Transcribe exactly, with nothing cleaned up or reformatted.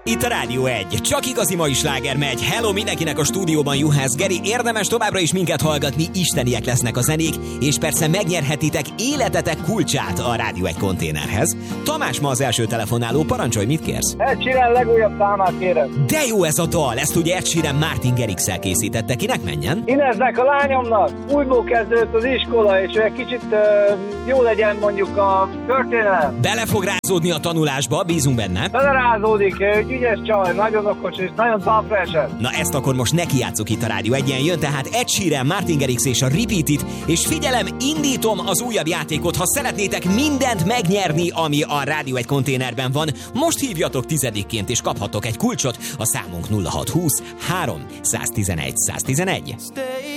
Itt a Rádió egy. Csak igazi mai sláger megy. Hello mindenkinek a stúdióban, Juhász Geri. Érdemes továbbra is minket hallgatni, isteniek lesznek a zenék, és persze megnyerhetitek életetek kulcsát a Rádió egy konténerhez. Tamás ma az első telefonáló, parancsolj, mit kérsz? Ed Sheeran legújabb számát kérem. De jó ez a dal, ezt ugye Ed Sheeran Martin Garrix-szel készítette. Kinek menjen? Ineznek, a lányomnak. Újból kezdődött az iskola, és egy kicsit uh, jó legyen mondjuk a történelem. Bele fog rázódni a tanulásba, bízunk benne. Belerázódik, egy ügyes csaj, nagyon okos és nagyon talpversen. Na ezt akkor most neki játsszuk itt a Rádió egyen. Jön tehát Ed Sheeran, Martin Garrix és a Repeat It, és figyelem, indítom az újabb játékot. Ha szeretnétek mindent megnyerni, ami a Rádió egy konténerben van, most hívjatok tizedikként, és kaphatok egy kulcsot. A számunk nulla hat húsz három tizenegy száz tizenegy.